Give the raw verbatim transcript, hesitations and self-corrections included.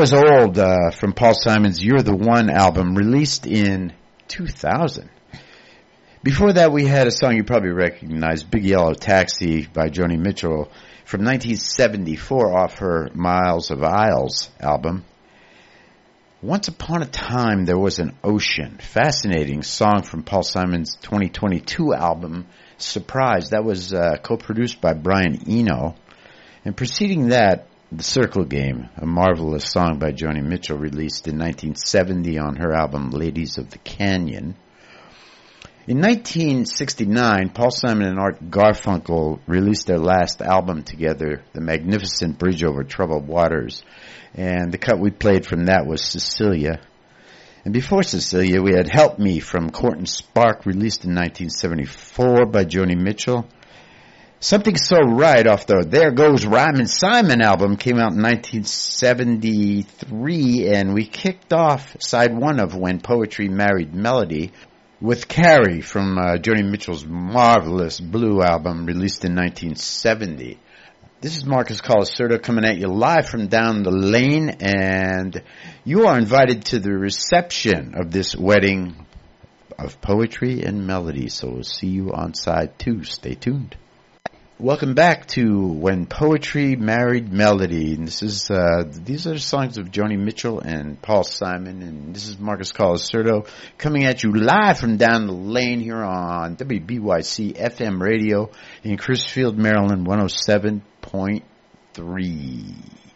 was Old uh, from Paul Simon's You're the One album, released in two thousand. Before that, we had a song you probably recognize, Big Yellow Taxi by Joni Mitchell from nineteen seventy-four off her Miles of Isles album. Once Upon a Time, There Was an Ocean. Fascinating song from Paul Simon's twenty twenty-two album, Surprise. That was uh, co-produced by Brian Eno. And preceding that, The Circle Game, a marvelous song by Joni Mitchell, released in nineteen seventy on her album Ladies of the Canyon. In nineteen sixty-nine, Paul Simon and Art Garfunkel released their last album together, The Magnificent Bridge Over Troubled Waters. And the cut we played from that was Cecilia. And before Cecilia, we had Help Me from Court and Spark, released in nineteen seventy-four by Joni Mitchell. Something So Right off the There Goes Ryman Simon album came out in nineteen seventy-three, and we kicked off side one of When Poetry Married Melody with Carrie from uh, Joni Mitchell's marvelous Blue album, released in nineteen seventy. This is Marcus Colasurdo coming at you live from down the lane, and you are invited to the reception of this wedding of poetry and melody, so we'll see you on side two. Stay tuned. Welcome back to When Poetry Married Melody. And this is uh, these are the songs of Joni Mitchell and Paul Simon, and this is Marcus Colasurdo coming at you live from down the lane here on W B Y C F M radio in Crisfield, Maryland, one oh seven point three.